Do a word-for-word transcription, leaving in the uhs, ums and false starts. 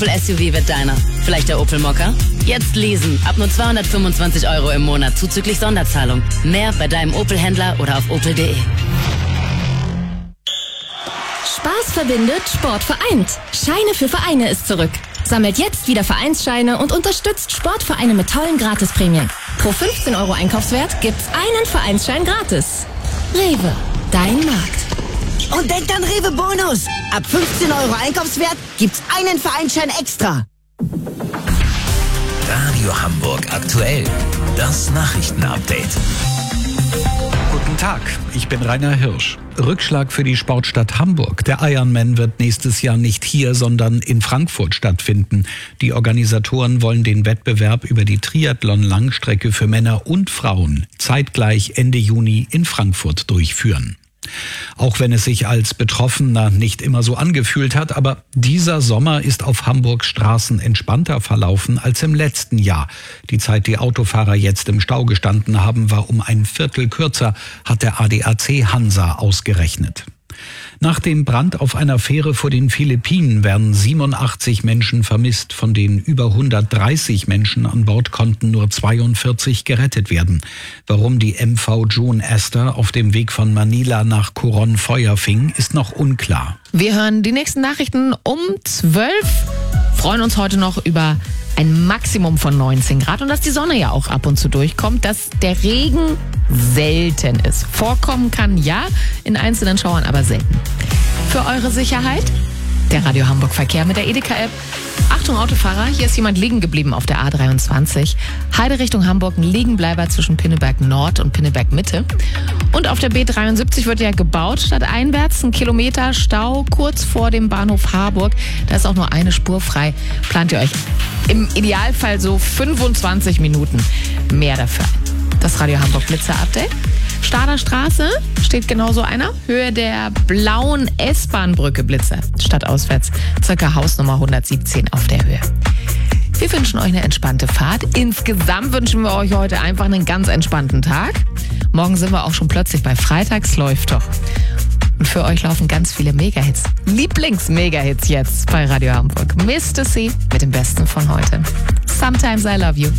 S U V wird deiner. Vielleicht der Opel Mokka? Jetzt leasen. Ab nur zweihundertfünfundzwanzig Euro im Monat zuzüglich Sonderzahlung. Mehr bei deinem Opel-Händler oder auf opel punkt de. Spaß verbindet, Sport vereint. Scheine für Vereine ist zurück. Sammelt jetzt wieder Vereinsscheine und unterstützt Sportvereine mit tollen Gratisprämien. Pro fünfzehn Euro Einkaufswert gibt's einen Vereinsschein gratis. Rewe, dein Markt. Und denkt an Rewe Bonus. Ab fünfzehn Euro Einkaufswert gibt's einen Vereinsschein extra. Radio Hamburg aktuell. Das Nachrichtenupdate. Guten Tag, ich bin Rainer Hirsch. Rückschlag für die Sportstadt Hamburg. Der Ironman wird nächstes Jahr nicht hier, sondern in Frankfurt stattfinden. Die Organisatoren wollen den Wettbewerb über die Triathlon-Langstrecke für Männer und Frauen zeitgleich Ende Juni in Frankfurt durchführen. Auch wenn es sich als Betroffener nicht immer so angefühlt hat, aber dieser Sommer ist auf Hamburgs Straßen entspannter verlaufen als im letzten Jahr. Die Zeit, die Autofahrer jetzt im Stau gestanden haben, war um ein Viertel kürzer, hat der A D A C Hansa ausgerechnet. Nach dem Brand auf einer Fähre vor den Philippinen werden siebenundachtzig Menschen vermisst. Von den über hundertdreißig Menschen an Bord konnten nur zweiundvierzig gerettet werden. Warum die M V June Esther auf dem Weg von Manila nach Coron Feuer fing, ist noch unklar. Wir hören die nächsten Nachrichten um zwölf. Freuen uns heute noch über ein Maximum von neunzehn Grad und dass die Sonne ja auch ab und zu durchkommt, dass der Regen selten ist. Vorkommen kann ja, in einzelnen Schauern aber selten. Für eure Sicherheit der Radio Hamburg Verkehr mit der Edeka-App. Achtung Autofahrer, hier ist jemand liegen geblieben auf der A dreiundzwanzig. Heide Richtung Hamburg, ein Liegenbleiber zwischen Pinneberg Nord und Pinneberg Mitte. Und auf der B dreiundsiebzig wird ja gebaut, statt einwärts ein Kilometer Stau kurz vor dem Bahnhof Harburg. Da ist auch nur eine Spur frei. Plant ihr euch im Idealfall so fünfundzwanzig Minuten mehr dafür ein. Das Radio Hamburg Blitzer Update. Stader Straße steht genauso einer. Höhe der blauen S-Bahn-Brücke Blitzer. Stadtauswärts, circa Hausnummer hundertsiebzehn auf der Höhe. Wir wünschen euch eine entspannte Fahrt. Insgesamt wünschen wir euch heute einfach einen ganz entspannten Tag. Morgen sind wir auch schon plötzlich bei Freitags läuft doch. Und für euch laufen ganz viele Megahits. Lieblings-Megahits jetzt bei Radio Hamburg. Mister C mit dem Besten von heute. Sometimes I Love You.